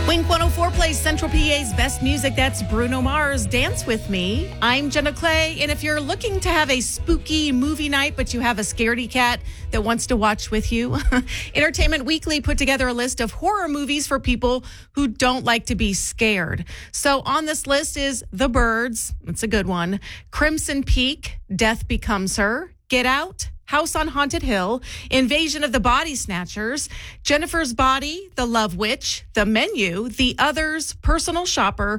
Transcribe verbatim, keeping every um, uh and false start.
Wink one oh four plays Central P A's best music. That's Bruno Mars, Dance With Me. I'm Jenna Clay, and if you're looking to have a spooky movie night, but you have a scaredy cat that wants to watch with you, Entertainment Weekly put together a list of horror movies for people who don't like to be scared. So on this list is The Birds, that's a good one, Crimson Peak, Death Becomes Her, Get Out, House on Haunted Hill, Invasion of the Body Snatchers, Jennifer's Body, The Love Witch, The Menu, The Others, Personal Shopper,